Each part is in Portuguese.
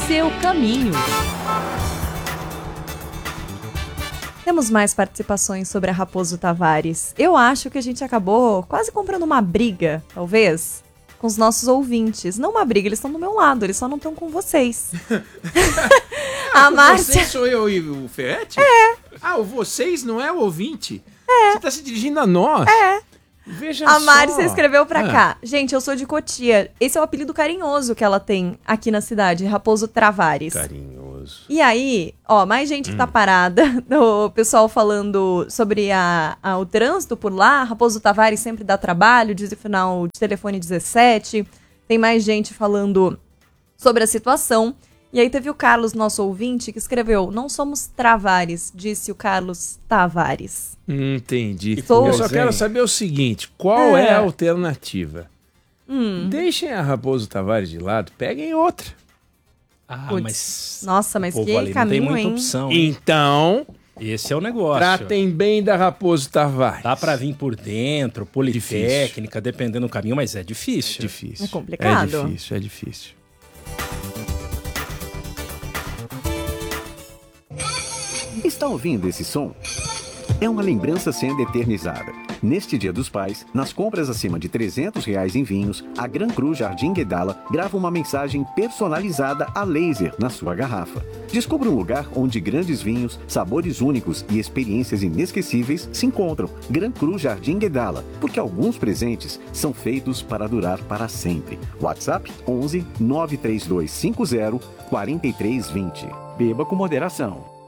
seu caminho. Temos mais participações sobre a Raposo Tavares. Eu acho que a gente acabou quase comprando uma briga, talvez, com os nossos ouvintes. Não uma briga, eles estão do meu lado, eles só não estão com vocês. A Márcia... Você sou eu e o Ferretti? O vocês não é o ouvinte? Você tá se dirigindo a nós? Veja A só. Márcia escreveu pra cá. Gente, eu sou de Cotia. Esse é o apelido carinhoso que ela tem aqui na cidade, Raposo Tavares. Carinhoso. E aí, mais gente que tá parada, o pessoal falando sobre o trânsito por lá. Raposo Tavares sempre dá trabalho, diz o final de telefone 17. Tem mais gente falando sobre a situação. E aí teve o Carlos, nosso ouvinte, que escreveu: não somos Travares, disse o Carlos Tavares. Entendi. Sou... Eu só quero saber o seguinte, qual é a alternativa? Deixem a Raposo Tavares de lado, peguem outra. Mas... Nossa, mas povo que ali caminho, não tem muita hein? opção. Hein? Então, esse é o negócio. tratem bem da Raposo Tavares. Dá pra vir por dentro, politécnica, dependendo do caminho, mas é difícil. É complicado. É difícil. Está ouvindo esse som? É uma lembrança sendo eternizada. Neste Dia dos Pais, nas compras acima de R$300 em vinhos, a Gran Cru Jardim Guedala grava uma mensagem personalizada a laser na sua garrafa. Descubra um lugar onde grandes vinhos, sabores únicos e experiências inesquecíveis se encontram. Gran Cru Jardim Guedala, porque alguns presentes são feitos para durar para sempre. WhatsApp 11 93250 4320. Beba com moderação.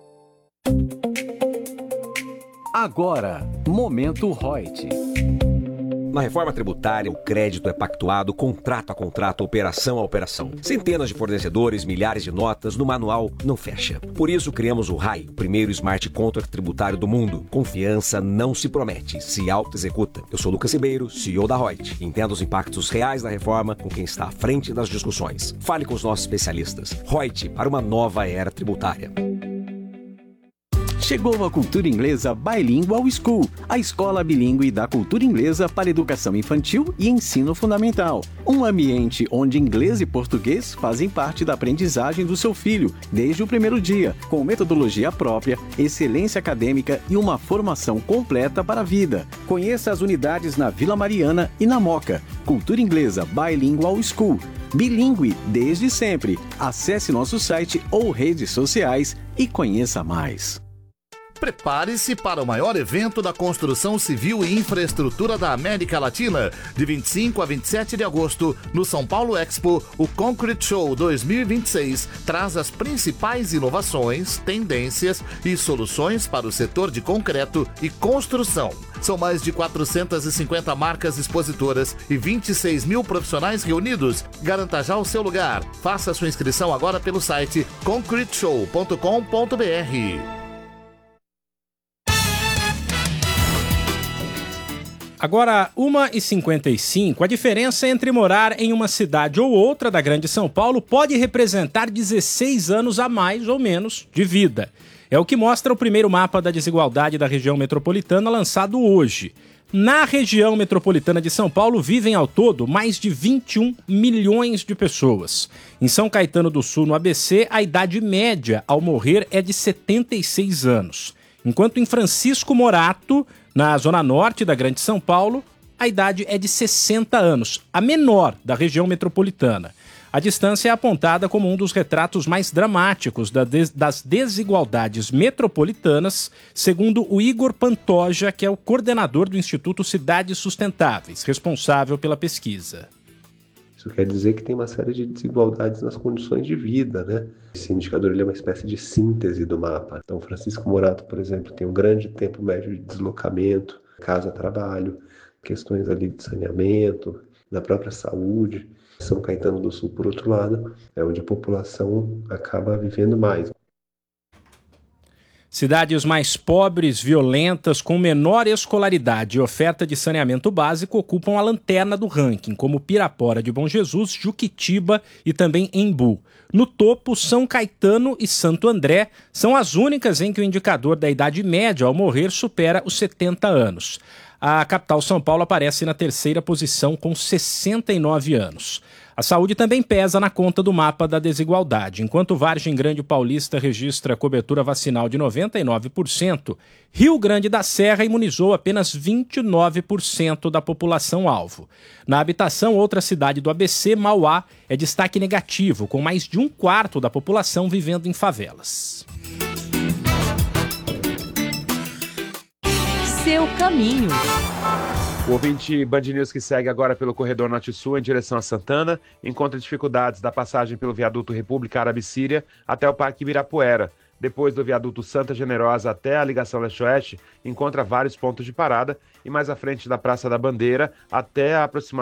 Agora, Momento Reut. Na reforma tributária, o crédito é pactuado contrato a contrato, operação a operação. Centenas de fornecedores, milhares de notas, no manual não fecha. Por isso criamos o RAI, o primeiro smart contract tributário do mundo. Confiança não se promete, se auto-executa. Eu sou Lucas Ribeiro, CEO da Reut. Entenda os impactos reais da reforma com quem está à frente das discussões. Fale com os nossos especialistas. Reut, para uma nova era tributária. Chegou a Cultura Inglesa Bilingual School, a escola bilíngue da cultura inglesa para educação infantil e ensino fundamental. Um ambiente onde inglês e português fazem parte da aprendizagem do seu filho desde o primeiro dia, com metodologia própria, excelência acadêmica e uma formação completa para a vida. Conheça as unidades na Vila Mariana e na Moca. Cultura Inglesa Bilingual School. Bilíngue desde sempre. Acesse nosso site ou redes sociais e conheça mais. Prepare-se para o maior evento da construção civil e infraestrutura da América Latina. De 25 a 27 de agosto, no São Paulo Expo, o Concrete Show 2026 traz as principais inovações, tendências e soluções para o setor de concreto e construção. São mais de 450 marcas expositoras e 26 mil profissionais reunidos. Garanta já o seu lugar. Faça sua inscrição agora pelo site concreteshow.com.br. Agora, 1h55, a diferença entre morar em uma cidade ou outra da Grande São Paulo pode representar 16 anos a mais ou menos de vida. É o que mostra o primeiro mapa da desigualdade da região metropolitana lançado hoje. Na região metropolitana de São Paulo vivem ao todo mais de 21 milhões de pessoas. Em São Caetano do Sul, no ABC, a idade média ao morrer é de 76 anos. Enquanto em Francisco Morato, na zona norte da Grande São Paulo, a idade é de 60 anos, a menor da região metropolitana. A distância é apontada como um dos retratos mais dramáticos das desigualdades metropolitanas, segundo o Igor Pantoja, que é o coordenador do Instituto Cidades Sustentáveis, responsável pela pesquisa. Isso quer dizer que tem uma série de desigualdades nas condições de vida, né? Esse indicador ele é uma espécie de síntese do mapa. Então, Francisco Morato, por exemplo, tem um grande tempo médio de deslocamento, casa-trabalho, questões ali de saneamento, da própria saúde. São Caetano do Sul, por outro lado, é onde a população acaba vivendo mais. Cidades mais pobres, violentas, com menor escolaridade e oferta de saneamento básico ocupam a lanterna do ranking, como Pirapora de Bom Jesus, Juquitiba e também Embu. No topo, São Caetano e Santo André são as únicas em que o indicador da idade média ao morrer supera os 70 anos. A capital São Paulo aparece na terceira posição com 69 anos. A saúde também pesa na conta do mapa da desigualdade. Enquanto Vargem Grande Paulista registra cobertura vacinal de 99%, Rio Grande da Serra imunizou apenas 29% da população-alvo. Na habitação, outra cidade do ABC, Mauá, é destaque negativo, com mais de 1/4 da população vivendo em favelas. Seu caminho. O ouvinte Band News que segue agora pelo corredor Norte-Sul em direção a Santana encontra dificuldades da passagem pelo viaduto República Árabe-Síria até o Parque Ibirapuera. Depois do viaduto Santa Generosa até a ligação leste-oeste, encontra vários pontos de parada e mais à frente da Praça da Bandeira até a aproximação